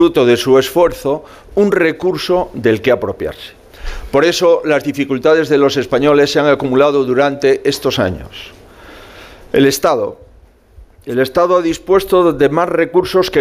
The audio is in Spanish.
fruto de su esfuerzo, un recurso del que apropiarse. Por eso las dificultades de los españoles se han acumulado durante estos años. El Estado ha dispuesto de más recursos que